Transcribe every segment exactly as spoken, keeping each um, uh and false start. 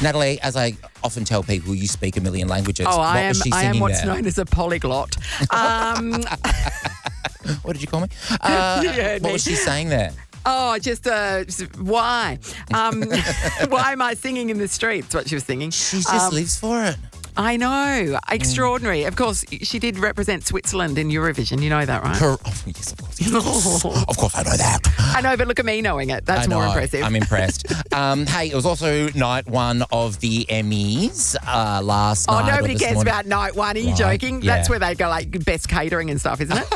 Natalie, as I often tell people, you speak a million languages. Oh, what I am. was she I am singing what's there? known as a polyglot. Um, What did you call me? Uh, Yeah, what me. was she saying there? oh, just uh, why? Um, why am I singing in the streets? What she was singing. She just Um, lives for it. I know. Extraordinary. Of course, she did represent Switzerland in Eurovision. You know that, right? Cor- oh, yes, of course. Yes. Of course, I know that. I know, but look at me knowing it. That's I know. more impressive. I'm impressed. um, hey, it was also night one of the Emmys uh, last Oh, night. or nobody this cares morning. about night one. Are you Right, joking? yeah. That's where they go like best catering and stuff, isn't it?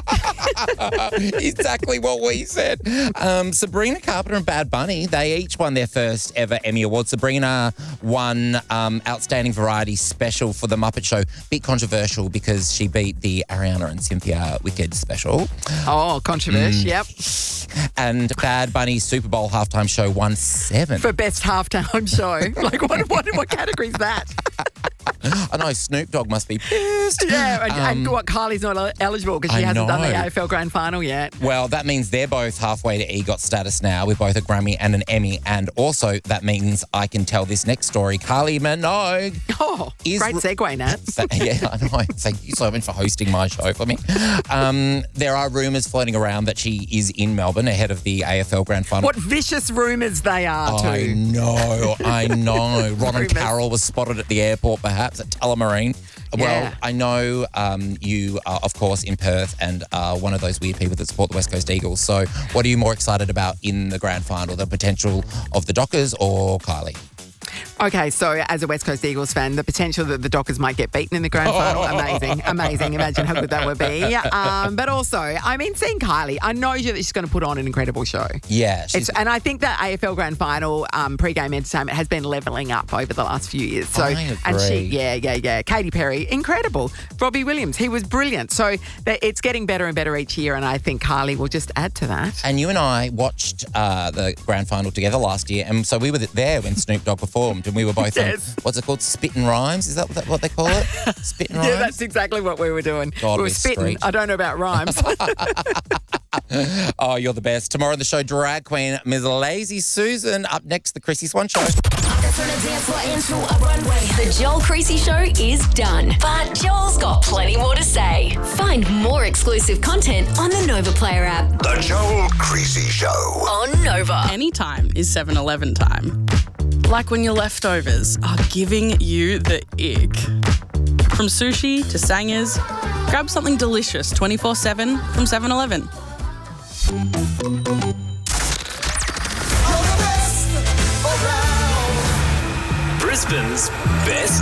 Exactly what we said. Um, Sabrina Carpenter and Bad Bunny, they each won their first ever Emmy Award. Sabrina won um, Outstanding Variety Special for The Muppet Show. Bit controversial because she beat the Ariana and Cynthia Wicked special. Oh, controversy. Yep. And Bad Bunny's Super Bowl halftime show won seven. For best halftime show. Like, what, what, what category is that? I know Snoop Dogg must be pissed. Yeah, and, and Um, what, Kylie's not el- eligible because she I hasn't done the know. A F L Grand Final yet. Well, that means they're both halfway to EGOT status now with both a Grammy and an Emmy. And also that means I can tell this next story. Kylie Minogue. Oh, Is great re- segue, Nat. Yeah, I know. Thank you so much for hosting my show for me. Um, there are rumours floating around that she is in Melbourne ahead of the A F L Grand Final. What vicious rumours they are, I too. know, I know. Ron and Rumours. Carol was spotted at the airport, perhaps at Tullamarine. Well, Yeah. I know um, you are, of course, in Perth and are one of those weird people that support the West Coast Eagles. So what are you more excited about in the grand final, the potential of the Dockers or Kylie? Okay, so as a West Coast Eagles fan, the potential that the Dockers might get beaten in the grand final, amazing, amazing. Imagine how good that would be. Um, but also, I mean, seeing Kylie, I know that she's going to put on an incredible show. Yeah. She's, It's, and I think that A F L Grand Final um, pre-game entertainment has been levelling up over the last few years. So, I and she, agree. yeah, yeah, yeah. Katy Perry, incredible. Robbie Williams, he was brilliant. So that it's getting better and better each year, and I think Kylie will just add to that. and you and I watched uh, the grand final together last year, and so we were there when Snoop Dogg performed, and we were both Yes. on, what's it called, Spit and Rhymes? Is that what, what they call it? Spit and Rhymes? Yeah, that's exactly what we were doing. God, we were we're spitting. street. I don't know about rhymes. Oh, you're the best. Tomorrow on the show, drag queen Miz Lazy Susan. Up next, the Chrissy Swan Show. The Joel Creasy Show is done, but Joel's got plenty more to say. Find more exclusive content on the Nova Player app. The Joel Creasy Show. On Nova. Anytime is seven eleven time. Like when your leftovers are giving you the ick. From sushi to sangers, grab something delicious twenty-four seven from seven eleven. Brisbane's best